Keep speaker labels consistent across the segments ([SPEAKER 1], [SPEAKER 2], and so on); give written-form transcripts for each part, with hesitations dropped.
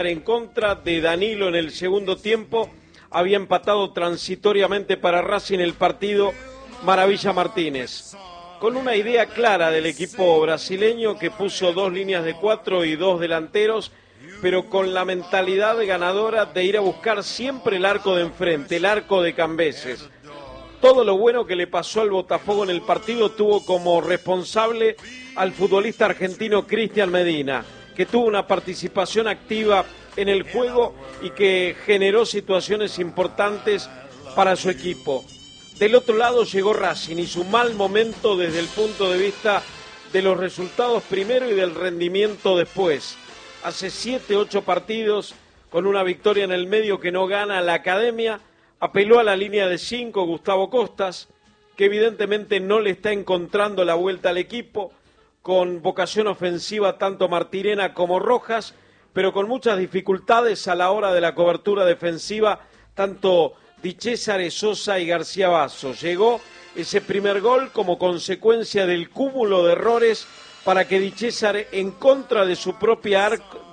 [SPEAKER 1] en contra de Danilo en el segundo tiempo. Había empatado transitoriamente para Racing el partido Maravilla Martínez, con una idea clara del equipo brasileño que puso 2 líneas de 4 y 2 delanteros, pero con la mentalidad ganadora de ir a buscar siempre el arco de enfrente, el arco de Cambeses. Todo lo bueno que le pasó al Botafogo en el partido tuvo como responsable al futbolista argentino Cristian Medina, que tuvo una participación activa en el juego y que generó situaciones importantes para su equipo. Del otro lado llegó Racing y su mal momento desde el punto de vista de los resultados primero y del rendimiento después. Hace 7, 8 partidos con una victoria en el medio que no gana la Academia. Apeló a la línea de 5 Gustavo Costas, que evidentemente no le está encontrando la vuelta al equipo, con vocación ofensiva tanto Martirena como Rojas, pero con muchas dificultades a la hora de la cobertura defensiva, tanto Di César, Sosa y García Basso. Llegó ese primer gol como consecuencia del cúmulo de errores para que Di César, en contra de su propia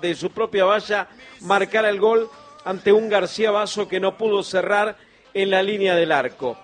[SPEAKER 1] valla, marcara el gol ante un García Basso que no pudo cerrar en la línea del arco.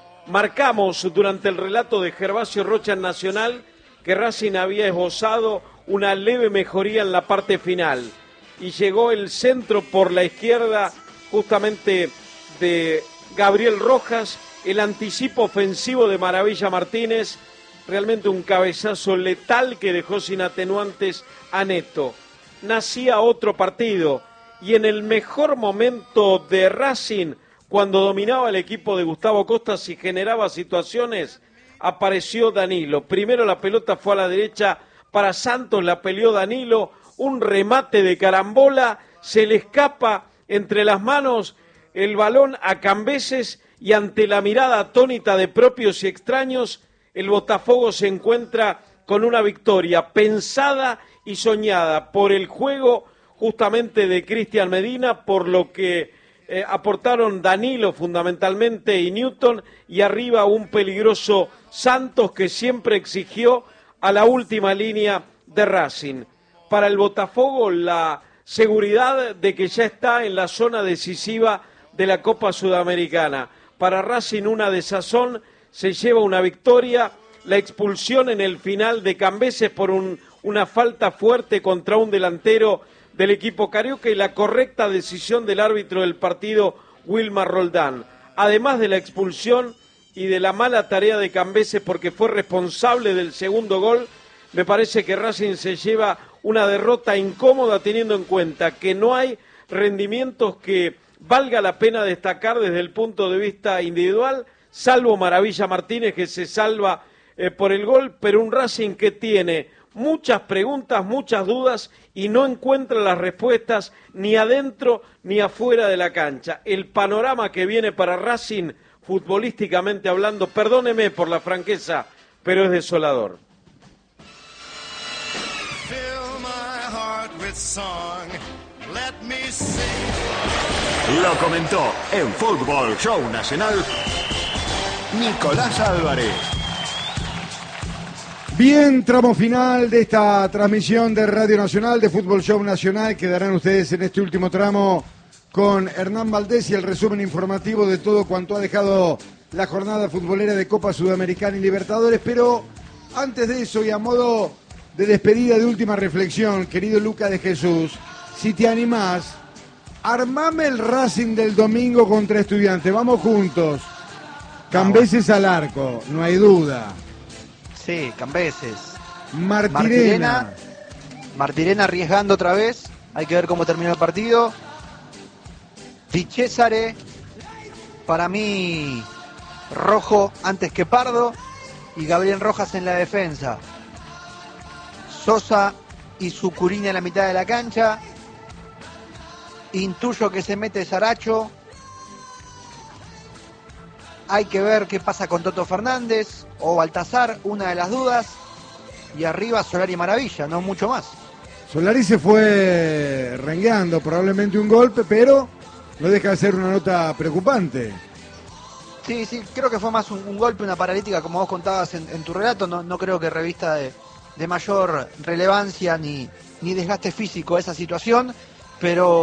[SPEAKER 1] Marcamos durante el relato de Gervasio Rocha en Nacional que Racing había esbozado una leve mejoría en la parte final y llegó el centro por la izquierda justamente de Gabriel Rojas, el anticipo ofensivo de Maravilla Martínez, realmente un cabezazo letal que dejó sin atenuantes a Neto. Nacía otro partido y en el mejor momento de Racing, cuando dominaba el equipo de Gustavo Costas y generaba situaciones, apareció Danilo. Primero la pelota fue a la derecha para Santos, la peleó Danilo, un remate de carambola, se le escapa entre las manos el balón a Cambeses y ante la mirada atónita de propios y extraños, el Botafogo se encuentra con una victoria pensada y soñada por el juego justamente de Cristian Medina, por lo que aportaron Danilo fundamentalmente y Newton, y arriba un peligroso Santos que siempre exigió a la última línea de Racing. Para el Botafogo la seguridad de que ya está en la zona decisiva de la Copa Sudamericana. Para Racing una desazón, se lleva una victoria, la expulsión en el final de Cambeses por una falta fuerte contra un delantero del equipo carioca y la correcta decisión del árbitro del partido, Wilmar Roldán. Además de la expulsión y de la mala tarea de Cambeses porque fue responsable del segundo gol, me parece que Racing se lleva una derrota incómoda teniendo en cuenta que no hay rendimientos que valga la pena destacar desde el punto de vista individual, salvo Maravilla Martínez que se salva por el gol, pero un Racing que tiene muchas preguntas, muchas dudas y no encuentra las respuestas ni adentro ni afuera de la cancha. El panorama que viene para Racing, futbolísticamente hablando, perdóneme por la franqueza, pero es desolador.
[SPEAKER 2] Lo comentó en Fútbol Show Nacional Nicolás Álvarez.
[SPEAKER 3] Bien, tramo final de esta transmisión de Radio Nacional, de Fútbol Show Nacional. Quedarán ustedes en este último tramo con Hernán Valdés y el resumen informativo de todo cuanto ha dejado la jornada futbolera de Copa Sudamericana y Libertadores. Pero antes de eso y a modo de despedida, de última reflexión, querido Luca de Jesús, si te animás, armame el Racing del domingo contra Estudiantes. Vamos juntos. Cambeses al arco, no hay duda.
[SPEAKER 4] Sí, Cambeses.
[SPEAKER 3] Martirena
[SPEAKER 4] arriesgando otra vez. Hay que ver cómo termina el partido. Di Césare, para mí, rojo antes que Pardo. Y Gabriel Rojas en la defensa. Sosa y Zucurini en la mitad de la cancha. Intuyo que se mete Saracho. Hay que ver qué pasa con Toto Fernández o Baltazar, una de las dudas. Y arriba Solari Maravilla, no mucho más.
[SPEAKER 3] Solari se fue rengueando, probablemente un golpe, pero no deja de ser una nota preocupante.
[SPEAKER 4] Sí, creo que fue más un golpe, una paralítica, como vos contabas en tu relato. No creo que revista de mayor relevancia ni desgaste físico esa situación. pero